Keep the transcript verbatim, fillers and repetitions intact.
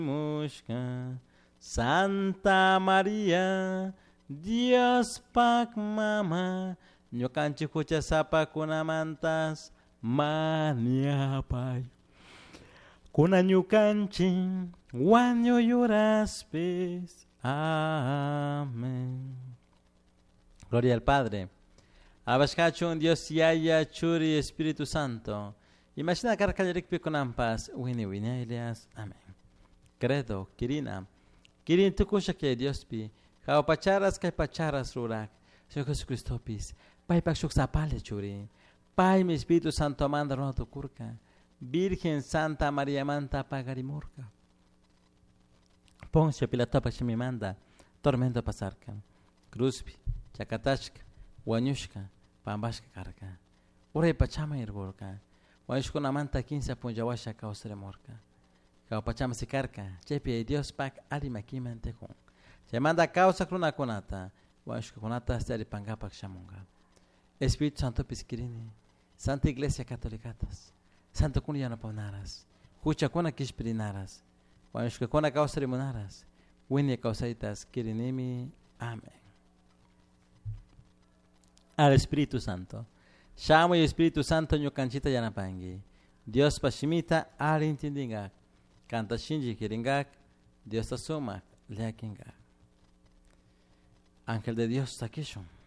Mushka, Santa María, Dios Pak Mama, Nyokanchi Kucha Sapa Kunamantas, Maniapay. Kuna Nyukanchi, Wanyo Yuraspis. Amén. Gloria al Padre. Abashkachun Dios Yaya Churi Espíritu Santo. Imagina Karkayarik Pikonampas, Winnie Winnie Elias. Amén. Credo, Kirina. Kirin tukusha que Dios pi. Kao pacharas kai pacharas rurak. Señor Jesucristo pis. Pai pakshuk sapale churi. Pai mi Espíritu Santo amanda rono tu kurka. Virgen Santa María Manta pagarimurka. Poncio Pilato mi manda. Tormento pasarka. Cruzpi. Chakatashka. Wanyushka. Pambashka karka. Ure pachama irburka. Wanyushko namanta quince punjawasha kausre morka. Kao pachama sikarka. Chepi Dios pak alima kimante kun. Se manda causa kruna kunata. Wanyushka kunata stari pangapak shamunga. Espíritu Santo piskirini. Santa Iglesia Catolicatas. Santo Kunyana Panaras, Kucha Kona Kishpirinaras, Wanushka Kona Kausari Munaras, Winia Kausaitas Kirinimi, Amén. Al Espíritu Santo, Shamo y Espíritu Santo Nyokanchita Yanapangi, Dios Pashimita Arintindingak, Canta Shinji Kiringak, Dios Tasuma Leakingak. Ángel de Dios Takishon.